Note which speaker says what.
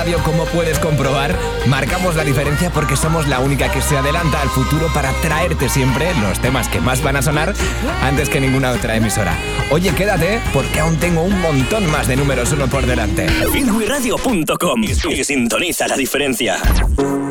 Speaker 1: Radio, como puedes comprobar, marcamos la diferencia porque somos la única que se adelanta al futuro para traerte siempre los temas que más van a sonar antes que ninguna otra emisora. Oye, quédate, porque aún tengo un montón más de números uno por delante.
Speaker 2: Feelgooderadio.com y sintoniza la diferencia.